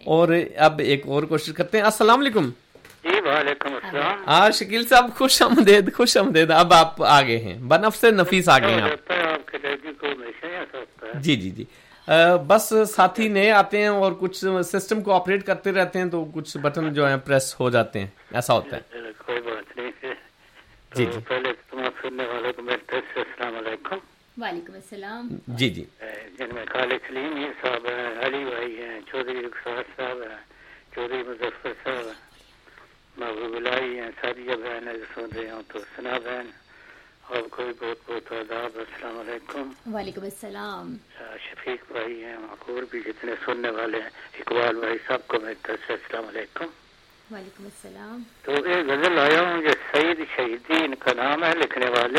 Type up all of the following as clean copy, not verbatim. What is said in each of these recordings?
और अब एक और कोशिश करते हैं। अस्सलाम वालेकुम। जी वालेकुम अस्सलाम। हाँ शकील साहब, खुश आमदेद। अब आप आ गए हैं, बनफ से नफीस आ गए हैं आप। आपके लड़की को हमेशा ऐसा होता है। जी। बस साथी नए आते हैं और कुछ सिस्टम को ऑपरेट करते रहते हैं तो कुछ बटन जो है प्रेस हो जाते हैं, ऐसा होता है। कोई बात नहीं है। जी पहले तुम सुनने वालों को मेरे तरफ से अस्सलाम वालेकुम। वालेकुम अस्सलाम। जी जिनमें खालिद सलीम मीर साहब हैं, अली भाई हैं, चौधरी रुखसार साहब हैं, चौधरी मुजफ्फर साहब हैं, महबूबुल्लाह हैं, सादिया बहन है जो सुन रहे हो, तो सना बहन, आपको भी बहुत बहुत आदाब। अस्सलाम वालेकुम। वालेकुम अस्सलाम। शफीक भाई हैं, और भी जितने सुनने वाले हैं, इकबाल भाई, सबको मेरी तरफ से अस्सलाम वालेकुम। वालेकुम अस्सलाम। तो एक गजल आया हूँ जो सईद शहीदी इनका नाम है लिखने वाले।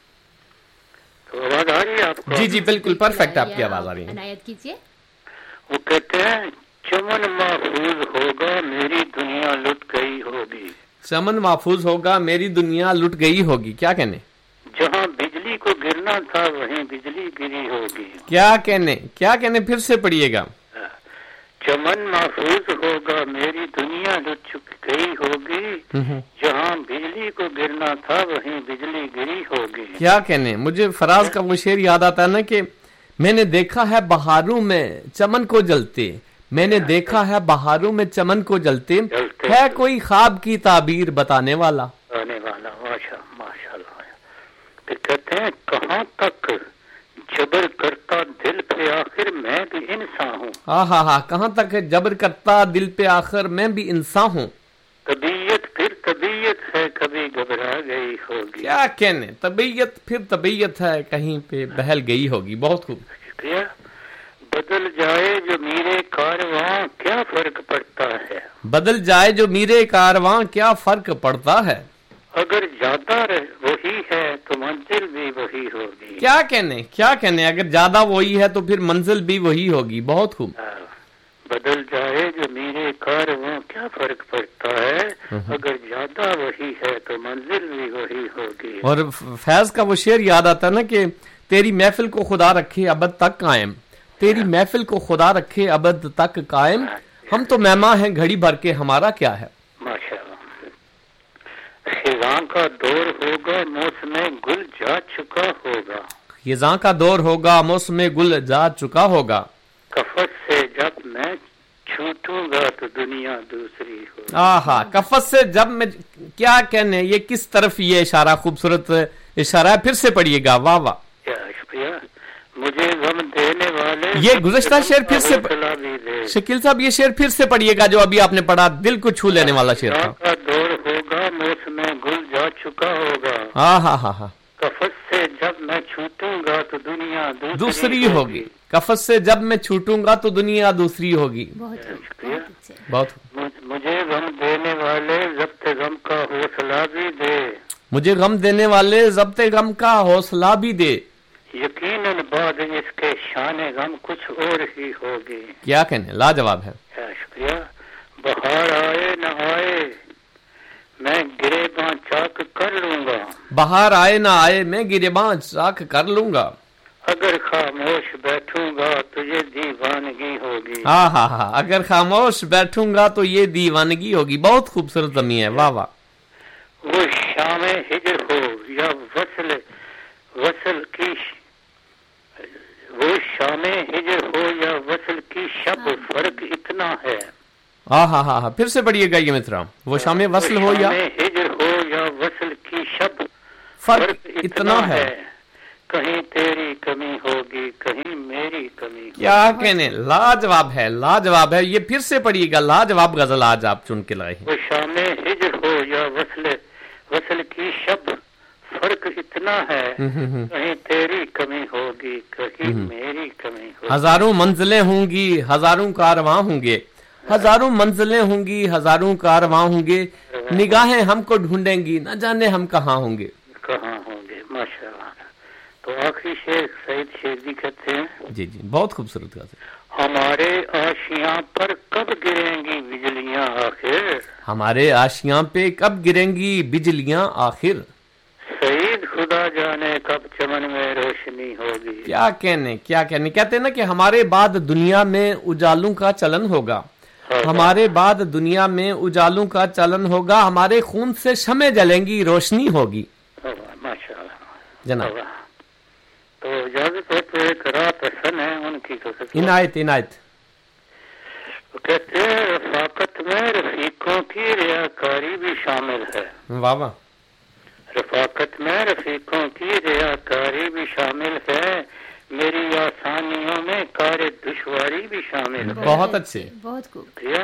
तो आवाज आ रही है आपको? जी बिल्कुल परफेक्ट, आपकी आवाज आ रही है। अनायत कीजिए। वो कहते हैं चमन महफूज होगा मेरी दुनिया लुट गई होगी। चमन महफूज होगा मेरी दुनिया लुट गई होगी, क्या कहने? जहाँ बिजली को गिरना था वहीं बिजली गिरी होगी। क्या कहने फिर से पढ़िएगा। चमन महफूज होगा मेरी दुनिया लुट गई होगी, जहाँ बिजली को गिरना था वहीं बिजली गिरी होगी। क्या कहने, मुझे फराज का वो शेर याद आता है ना कि मैंने देखा है बहारों में चमन को जलते, मैंने देखा है बहारों में चमन को जलते, है कोई ख्वाब की ताबीर बताने वाला। माशाल्लाह। फिर कहते हैं कहाँ तक जबर करता दिल पे आखिर मैं भी इंसान हूँ। हाँ, कहाँ तक है जबर करता दिल पे आखिर मैं भी इंसान हूँ। तबीयत फिर तबीयत है कभी घबरा गई होगी। क्या कहने, तबीयत फिर तबीयत है कहीं पे बहल गई होगी। बहुत खूब। शुक्रिया। बदल जाए जो मेरे कारवां क्या फर्क पड़ता है। बदल जाए जो मेरे कारवां क्या फर्क पड़ता है। अगर ज्यादा वही है तो मंजिल भी वही होगी। क्या कहने अगर ज्यादा वही है तो फिर मंजिल भी वही होगी। बहुत खूब। बदल जाए जो मेरे कारवां क्या फर्क पड़ता है, अगर ज्यादा वही है तो मंजिल भी वही होगी। और फैज का वो शेर याद आता है ना कि तेरी महफिल को खुदा रखे अबद तक कायम, तेरी महफिल को खुदा रखे अबद तक कायम, हम तो मेहमान हैं घड़ी भर के हमारा क्या है। खिज़ां का दौर होगा मौसमे गुल जा चुका होगा। खिज़ां का दौर होगा मौसमे गुल जा चुका होगा। कफस से जब मैं छूटूंगा तो दुनिया दूसरी होगी। आहा, कफस से जब मैं, क्या कहने, ये किस तरफ ये इशारा, खूबसूरत इशारा है। फिर से पढ़िएगा। वाह वाह, शुक्रिया। मुझे गम देने वाले, ये गुज़श्ता शेर फिर से शकील साहब, ये शेर फिर से पढ़िएगा जो अभी आपने पढ़ा, दिल को छू लेने वाला शेर था। का दौर होगा मौसमे गुल जा चुका होगा। हाँ। कफस से जब मैं छूटूंगा तो दुनिया दूसरी होगी। कफस से जब मैं छूटूंगा तो दुनिया दूसरी होगी। बहुत। मुझे गम देने वाले ज़ब्ते गम का हौसला भी दे, मुझे गम देने वाले ज़ब्ते गम का हौसला भी दे, यकीनन बाद इसके शाने गम कुछ और ही होगी। क्या कहने, लाजवाब है। शुक्रिया। बहार आए न आए मैं गिरेबां चाक कर लूंगा। बहार आए ना आए मैं गिरेबां चाक कर लूंगा। अगर खामोश बैठूंगा तो ये दीवानगी होगी। हाँ, अगर खामोश बैठूंगा तो ये दीवानगी होगी। बहुत खूबसूरत जमी है। वाह वाह। वो शामे हिजर हो या वसल की, वो शामे हिजर हो या वसल की शब, फर्क इतना है। हाँ, फिर से पढ़िएगा ये मित्रा। वो शामे वसल हो या हिजर हो या वसल की शब, फर्क इतना है। कहीं तेरी कमी होगी कहीं मेरी कमी होगी। क्या कहने, लाजवाब है। ये फिर से पढ़िएगा, लाजवाब गजल आज आप चुन के लाए हैं। वो शामे हिजर हो या वसल की शब, फर्क इतना है, कहीं तेरी कमी होगी कहीं मेरी कमी होगी। हजारों मंजिलें होंगी हजारों कारवां होंगे, हजारों मंजिलें होंगी हजारों कारवां होंगे, निगाहें हमको ढूंढेंगी न जाने हम कहाँ होंगे। माशाअल्लाह। तो आखिरी शेर सईद शेरजी कहते हैं। जी, बहुत खूबसूरत गजल। हमारे आशियां पर कब गिरेंगी बिजलियां आखिर, हमारे आशियां पे कब गिरेंगी बिजलियां आखिर, सईद खुदा जाने कब चमन में रोशनी होगी। क्या कहने कहते हैं ना कि हमारे बाद दुनिया में उजालों का चलन होगा, हमारे बाद दुनिया में उजालों का चलन होगा, हमारे खून से शमे जलेंगी, रोशनी होगी। माशाअल्लाह जनाब। तो इजाजत हो तो एक रात हसन है उनकी तो इनायत इनायत। वो कहते हैं रफाकत में रफीकों की रियाकारी भी शामिल है। वाह वाह। रफाकत में रफीकों की रियाकारी भी शामिल है, मेरी आसानियों में कार्य दुश्वारी भी शामिल है। बहुत अच्छे, बहुत खूब।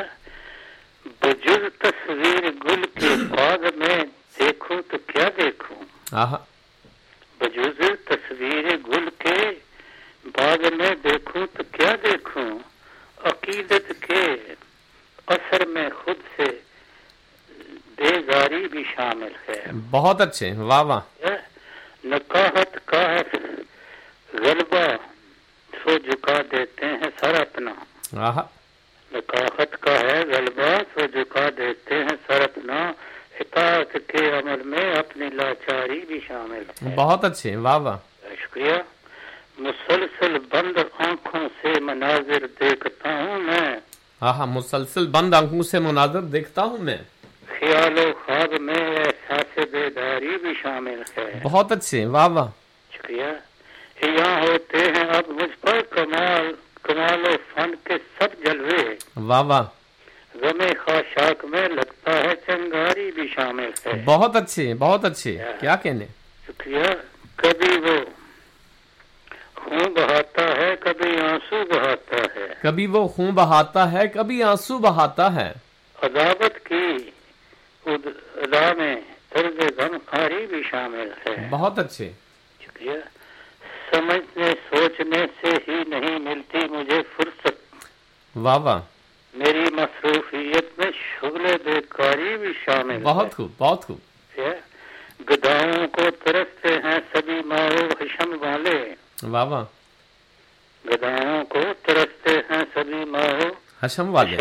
बजुज तस्वीर गुल के बाग में देखूं तो क्या देखूं, बजुज तस्वीर गुल के बाग में देखूं तो क्या देखूं, अकीदत के असर में खुद से बेजारी भी शामिल है। बहुत अच्छे, वाह वाह। नकाहत का है गलबा सो झुका देते हैं सर अपना, नकाहत का है गलबा सो झुका देते हैं सर अपना, इताअत के अमल में अपनी लाचारी भी शामिल है। बहुत अच्छे, वाह वाह। शुक्रिया। मुसलसल बंद आंखों से मनाजिर देखता हूँ मैं, मुसलसल बंद आंखों से मनाजिर देखता हूँ मैं, ख्यालो ख्वाब में एहसास बेदारी भी शामिल है। बहुत अच्छे, वाह वाह। शुक्रिया। यहाँ होते हैं अब मुझ पर कमाल कमालो फन के सब जलवे, वाह वाह। गमे खाशाक में लगता है चंगारी भी शामिल है। बहुत अच्छे, बहुत अच्छे, क्या कहने। शुक्रिया। कभी वो खून बहाता है कभी आंसू बहाता है, कभी वो खून बहाता है कभी आंसू बहाता है, अदावत की अदा में दर्द गमखारी भी शामिल है। बहुत अच्छे। शुक्रिया। समझने सोचने से ही नहीं मिलती मुझे फुर्सत, वाह वाह। मेरी मसरूफियत में शुगले बेकारी भी शामिल। बहुत खूब, बहुत खूब। गदाओं को तरसते हैं सभी माओ हशम वाले, वाह वाह। गदाओं को तरसते हैं सभी माओ हशम वाले,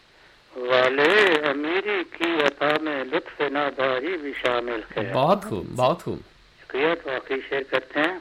अमीरी की अता में लुत्फ नादारी भी शामिल है। बहुत खूब, बहुत खूब। शुक्रिया। तो आखिरी शेयर करते हैं।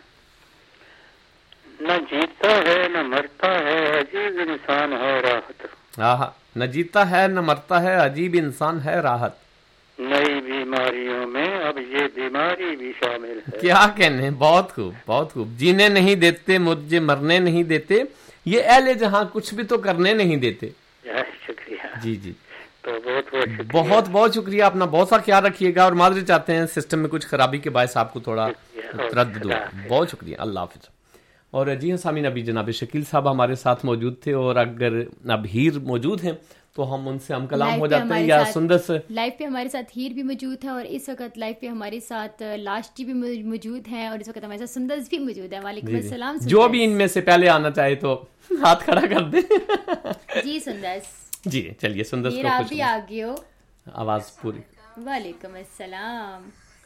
न जीता है न मरता है अजीब इंसान है राहत, न जीता है न मरता है अजीब इंसान है राहत, नई बीमारियों में अब ये बीमारी भी शामिल है। क्या कहने, बहुत खूब, बहुत खूब। जीने नहीं देते मुझे मरने नहीं देते, ये अहले जहां कुछ भी तो करने नहीं देते। शुक्रिया। जी जी। तो बहुत बहुत बहुत शुक्रिया। अपना बहुत सा ख्याल रखिएगा और माजरी चाहते हैं सिस्टम में कुछ खराबी के बायस आपको थोड़ा तरद्दुद हुआ। बहुत शुक्रिया, अल्लाह हाफिज। और जी हाँ सामीन, अभी जनाब शकील साहब हमारे साथ मौजूद थे और अगर अब हीर मौजूद हैं तो हम उनसे हम कलाम हो जाते हैं, या सुंदर से लाइव पे हमारे साथ हीर भी मौजूद है और इस वक्त लाइव पे हमारे साथ लास्ट जी भी मौजूद हैं और इस वक्त हमारे साथ सुंदर भी मौजूद है। वालेकुम अस्सलाम। जो भी इनमें से पहले आना चाहे तो हाथ खड़ा कर दे। जी सुंदर जी, चलिए सुंदर आप भी आ गए हो, आवाज पूरी। वालेकुम अस्सलाम।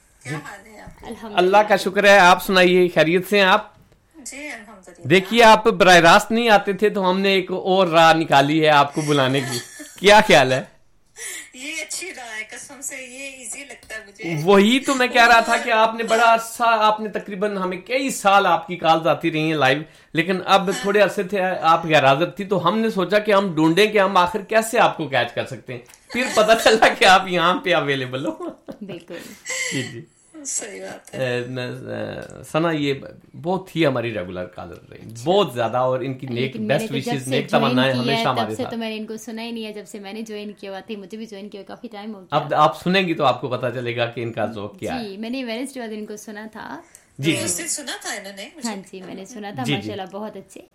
अल्लाह का शुक्र है। आप सुनाइए, खैरियत से हैं आप? देखिए, आप बराह रास्त नहीं आते थे तो हमने एक और राह निकाली है आपको बुलाने की। क्या ख्याल है? ये अच्छी राह है, कसम से ये इजी लगता है मुझे। वही तो मैं कह रहा था कि आपने बड़ा अर्सा, आपने तकरीबन हमें कई साल आपकी कॉल्स आती रही हैं लाइव, लेकिन अब थोड़े अरसे थे आप गैर हाजिर थी तो हमने सोचा कि हम ढूंढें कि हम आखिर कैसे आपको कैच कर सकते हैं। फिर पता चला कि आप यहाँ पे अवेलेबल हो। बिल्कुल जी जी, सही बात है। सना ये बहुत ही हमारी रेगुलर कॉलर रही, बहुत ज्यादा, और इनकी नेक बेस्ट विशेस, नेक तमन्नाएं हमेशा हमारे साथ। तो मैंने इनको सुना ही नहीं है जब से मैंने ज्वाइन किया हुआ था, मुझे भी ज्वाइन किया काफी टाइम हो गया। अब आप सुनेंगी तो आपको पता चलेगा कि इनका ज़ौक़ क्या है। जी, मैंने वेडनेसडे वाले दिन को सुना था। जी उस दिन सुना था इन्होंने? हाँ जी, मैंने सुना था। माशाल्लाह बहुत अच्छे।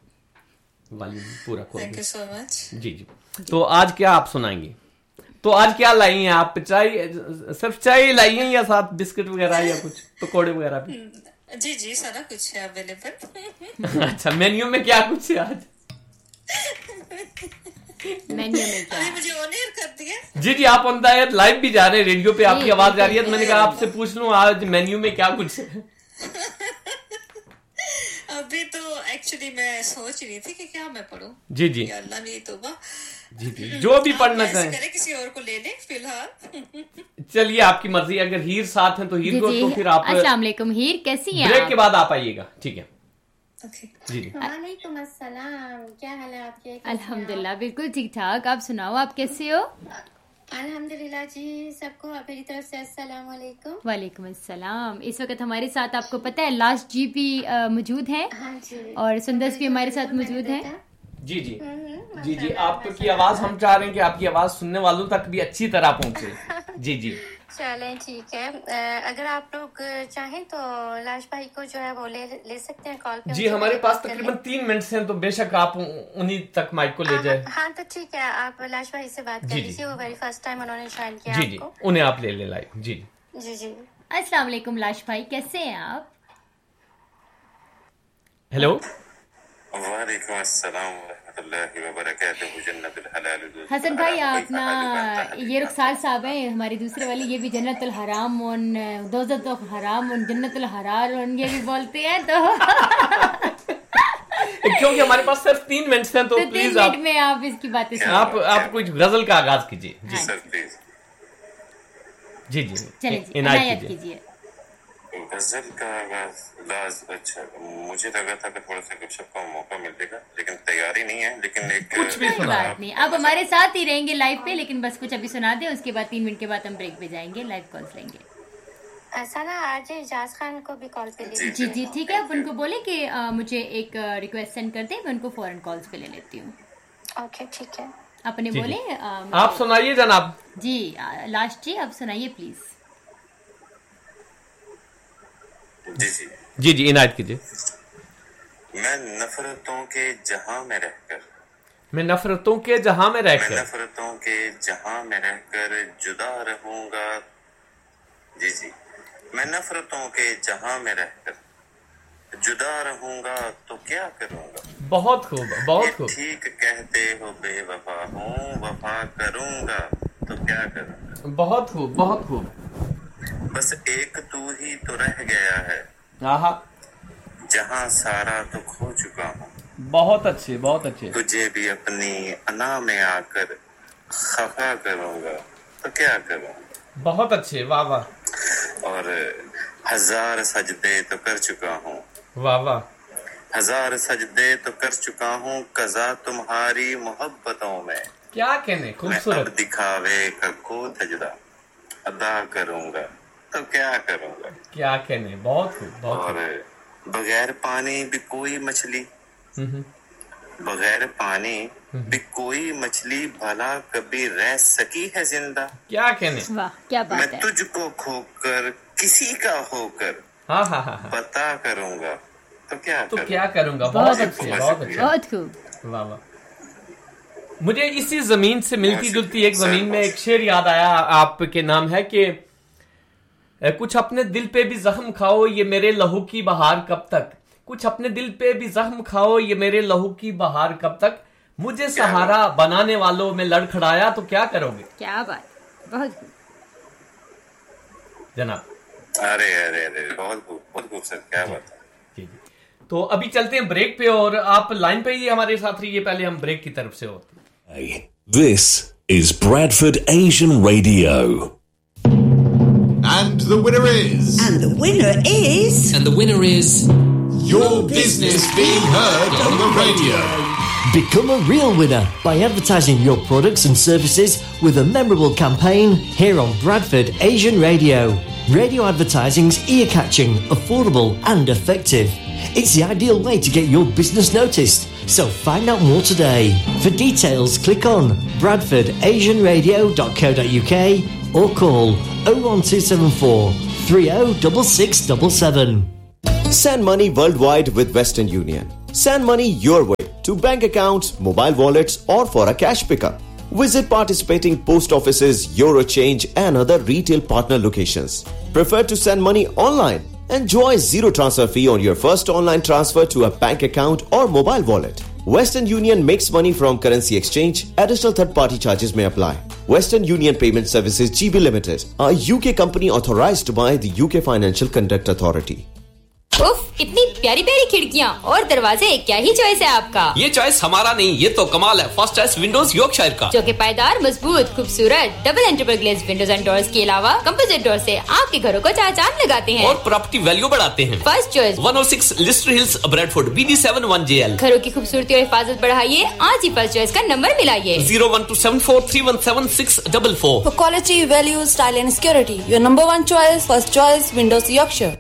पूरा थैंक यू सो मच। जी जी। तो आज क्या आप सुनाएंगी? तो आज क्या लाई हैं आप? चाय, सिर्फ चाय लाई हैं या साथ बिस्किट वगैरह या कुछ पकौड़े वगैरह भी? जी जी, सारा कुछ है अवेलेबल। अच्छा, मेन्यू में क्या कुछ है आज? मेन्यू में क्या? मुझे ऑन एयर कर दिया। जी जी, आप ऑन द एयर लाइव भी जा रहे हैं, रेडियो पे आपकी आवाज आ रही है, तो मैंने कहा आपसे पूछ लूं आज मेन्यू में क्या कुछ है। अभी तो एक्चुअली मैं सोच रही थी कि क्या मैं पढ़ूं। जी जी, अल्लाह मेरी तौबा। जी जी, जो भी पढ़ना चाहे किसी और को ले ले फिलहाल। चलिए, आपकी मर्जी। अगर हीर साथ हैं तो हीर को, तो फिर आप। अस्सलाम वालेकुम हीर, कैसी हैं ब्रेक आप? के बाद आप आइएगा, ठीक है? जी वालेकुम अस्सलाम, क्या हाल है आपके? अल्हम्दुलिल्लाह बिल्कुल ठीक ठाक। आप सुनाओ, आप कैसे हो? अल्हम्दुलिल्लाह जी, सबको मेरी तरफ से अस्सलाम वालेकुम। वालेकुम अस्सलाम। इस वक्त हमारे साथ आपको पता है लास्ट जी भी मौजूद है। हाँ जी। और सुंदर भी हमारे साथ मौजूद है। जी जी जी जी, आपकी आवाज हम चाह रहे हैं कि आपकी आवाज सुनने वालों तक भी अच्छी तरह पहुंचे। जी जी चलें ठीक है। अगर आप लोग चाहें तो लाश भाई को जो है वो ले सकते हैं कॉल पे। जी, हमारे पास तकरीबन 3 मिनट हैं, तो बेशक आप उन्हीं तक माइक को ले जाए। हाँ तो ठीक है, आप लाश भाई से बात कर लीजिए। वो वेरी फर्स्ट टाइम उन्होंने ज्वाइन किया जी आपको। जी, उन्हें आप ले ले लाइव। जी जी जी। अस्सलाम वालेकुम लाश भाई, कैसे हैं आप? हेलो। वालेकुम अस्सलाम वरहमतुल्लाहि वबरकातुहू। जन्नतुल हलाल हसन भाई, आप ना ये रुखसार साहब हैं हमारी दूसरे वाली, ये भी जन्नतुल हराम और दोज़तुल हराम और जन्नतुल हरार और ये भी बोलते हैं। तो क्योंकि हमारे पास सिर्फ 3 मिनट हैं, तो प्लीज 3 मिनट में आप इसकी बातें आप कुछ गजल का आगाज कीजिए। जी सर प्लीज। जी जी, चलिए इनायत कीजिए। गजल का आगाज अच्छा, मुझे लगा था कि थोड़ा सा गपशप का मौका मिलेगा, लेकिन तैयारी नहीं है। लेकिन एक कुछ भी कोई बात नहीं, आप हमारे साथ ही रहेंगे लाइव पे, लेकिन बस कुछ अभी सुना दें, उसके बाद 3 मिनट के बाद हम ब्रेक पे जाएंगे, लाइव कॉल्स लेंगे। ऐसा ना, आज इजाज खान को भी कॉल पे लीजिए। जी जी ठीक है, आप उनको बोले कि मुझे एक रिक्वेस्ट सेंड कर दें, मैं उनको फौरन कॉल्स पे ले लेती हूँ। ओके ठीक है, अपने बोले। आप सुनाइए जनाब। जी लास्ट जी, आप सुनाइए प्लीज। जी जी जी जी, इनायत कीजिए। मैं नफरतों के जहां में रहकर, मैं नफरतों के जहां में मैं रहकर, नफरतों के जहां में रहकर जुदा रहूंगा। जी जी, मैं नफरतों के जहां में रहकर जुदा रहूंगा तो क्या करूंगा। बहुत खूब, बहुत खूब। ठीक कहते हो बेवफा हूँ, वफा करूंगा तो क्या करूंगा। बहुत खूब, बहुत खूब। बस एक तू ही तो रह गया है, आहा, जहां सारा तो खो चुका हूँ। बहुत अच्छे, बहुत अच्छे। तुझे भी अपनी अना में आकर खफा करूंगा तो क्या करूंगा। बहुत अच्छे, वाह वाह। और 1000 सजदे तो कर चुका हूँ, वाह वाह। 1000 सजदे तो कर चुका हूँ, कज़ा तुम्हारी मोहब्बतों में। क्या कहने, मैं अब खूबसूरत। दिखावे का को सजदा अदा करूंगा तो क्या करूंगा। क्या कहने, बहुत खूब, बहुत और खूब। बगैर पानी भी कोई मछली, बगैर पानी भी कोई मछली भला कभी रह सकी है जिंदा। क्या कहने, वाह क्या बात मैं है। तुझको खोकर किसी का होकर हाँ हाँ हाँ हाँ, पता करूंगा तो क्या तो करूंगा। क्या करूंगा। बहुत बहुत अच्छे, अच्छे, बहुत अच्छे, बहुत खूब। वाह वाह। मुझे इसी जमीन से मिलती जुलती एक जमीन में एक शेर याद आया, आपके नाम है कि कुछ अपने दिल पे भी जख्म खाओ, ये मेरे लहू की बहार कब तक। कुछ अपने दिल पे भी जख्म खाओ, ये मेरे लहू की बहार कब तक। मुझे सहारा बनाने वालों में लड़खड़ाया तो क्या करोगे। क्या बात, बहुत खूब जनाब। अरे अरे अरे, बहुत खूब सर, क्या बात है। जी जी, तो अभी चलते हैं ब्रेक पे, और आप लाइन पे ही हमारे साथ रहिए, पहले हम ब्रेक की तरफ से होते हैं। This is Bradford Asian Radio. And the winner is... And the winner is... And the winner is... Your business being heard on the radio. Become a real winner by advertising your products and services with a memorable campaign here on Bradford Asian Radio. Radio advertising's ear-catching, affordable and effective. It's the ideal way to get your business noticed. So find out more today. For details, click on bradfordasianradio.co.uk or call 01274 306677. Send money worldwide with Western Union. Send money your way to bank accounts, mobile wallets or for a cash pickup. Visit participating post offices, Eurochange and other retail partner locations. Prefer to send money online? Enjoy zero transfer fee on your first online transfer to a bank account or mobile wallet. Western Union makes money from currency exchange. Additional third-party charges may apply. Western Union Payment Services GB Limited, a UK company authorized by the UK Financial Conduct Authority. उफ, इतनी प्यारी प्यारी खिड़कियाँ और दरवाजे, क्या ही choice है आपका। ये चॉइस हमारा नहीं, ये तो कमाल है। फर्स्ट चॉइस विंडोज यॉर्कशायर का, जो कि पायदार, मजबूत, खूबसूरत double and triple ग्लेज़ Windows and doors के अलावा कंपोजिट डोर से आपके घरों को चार लगाते हैं और प्रॉपर्टी वैल्यू बढ़ाते हैं। First choice 106 Leicester hills, Bradford, BD7 1JL। घरों की खूबसूरती और हिफाजत बढ़ाइए, आज ही फर्स्ट चॉइस का number मिलाइए 01274317644। For quality, value, style and security, your number one choice, first choice, Windows Yorkshire.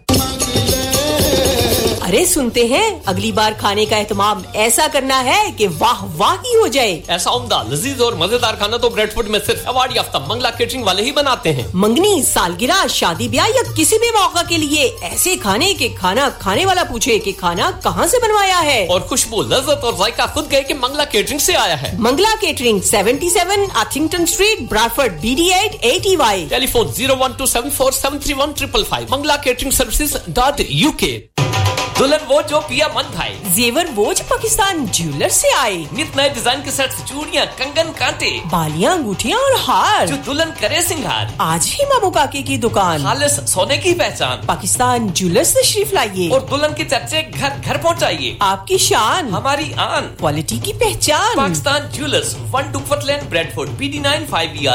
अरे सुनते हैं, अगली बार खाने का एहतमाम ऐसा करना है कि वाह वाह ही हो जाए। ऐसा उम्दा, लजीज और मजेदार खाना तो ब्रैडफोर्ड में सिर्फ अवार्ड याफ्ता मंगला केटरिंग वाले ही बनाते हैं। मंगनी, सालगिरह, शादी ब्याह या किसी भी मौका के लिए ऐसे खाने के खाना खाने वाला पूछे कि खाना कहाँ से बनवाया है, और खुशबू, लज्जत और जायका खुद गए कि मंगला केटरिंग से आया है। Mangla catering, 77 अथिंगटन street, Bradford, BD8 8EY। Telephone 01274731555। Mangla catering सर्विसेज.UK। दुल्हन वो जो पिया मन भाई, जेवर वो जो पाकिस्तान ज्वेलर से आए, नित नए डिजाइन के सेट्स, चूड़ियां, कंगन, कांटे, बालियां, अंगूठियां और हार, जो दुल्हन करे सिंगार। आज ही मामू काके की दुकान, खालिस सोने की पहचान, पाकिस्तान ज्वेलर्स तशरीफ लाइए और दुल्हन के चर्चे घर घर पहुंचाइए। आपकी शान, हमारी आन, क्वालिटी की पहचान। Pakistan jewellers, 1 डुकवर्थ lane, Bradford, BD9 5ER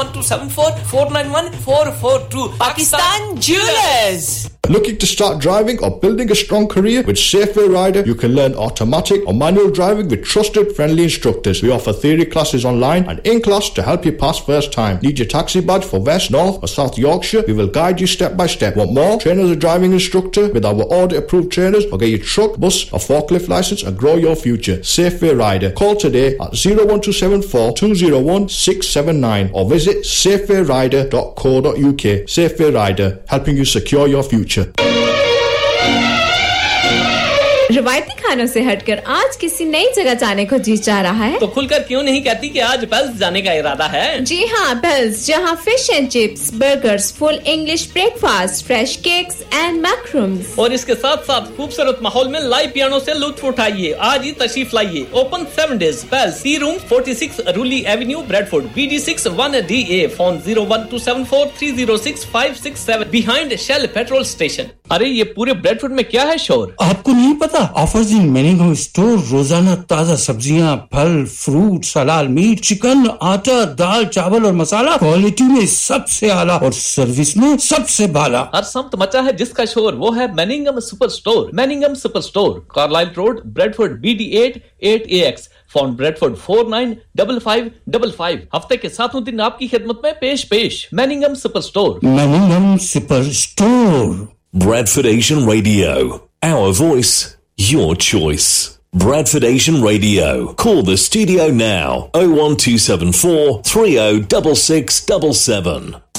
01274491442। Pakistan jewellers. Looking to start driving or building a strong career? With Safeway Rider, you can learn automatic or manual driving with trusted, friendly instructors. We offer theory classes online and in class to help you pass first time. Need your taxi badge for West, North or South Yorkshire? We will guide you step by step. Want more? Train as a driving instructor with our audit-approved trainers, or get your truck, bus or forklift license and grow your future. Safeway Rider. Call today at 01274 201 679 or visit safewayrider.co.uk. Safeway Rider, helping you secure your future. रवायती खानों से हटकर आज किसी नई जगह जाने को जी चाह रहा है तो खुलकर क्यों नहीं कहती कि आज पेल्स जाने का इरादा है। जी हाँ, पेल्स, जहाँ fish and chips, burgers, full English breakfast, fresh cakes and मैक्रूम्स और इसके साथ साथ खूबसूरत माहौल में लाइव पियानो से लुत्फ उठाइए। आज ही तशरीफ लाइए। Open 7 days। Pails, T room, 46 रूली Avenue, Bradford, BD6 1DA। Phone 01274306567 behind shell petrol station. अरे ये पूरे ब्रैडफोर्ड में क्या है शोर? आपको नहीं पता? ऑफर्स इन मैनिंगम स्टोर, रोजाना ताजा सब्जियां, फल, फ्रूट, हलाल मीट, चिकन, आटा, दाल, चावल और मसाला, क्वालिटी में सबसे आला और सर्विस में सबसे भाला। हर समत मचा है जिसका शोर, वो है मैनिंगम super store. मैनिंगम super store, Carlisle road, Bradford, BD8 8AX। Phone Bradford 495555। हफ्ते के 7 दिन आपकी खिदमत में पेश। मैनिंगम super store. मैनिंगम super store. Bradford Asian Radio. Our voice, your choice. Bradford Asian Radio. Call the studio now. 01274 306677.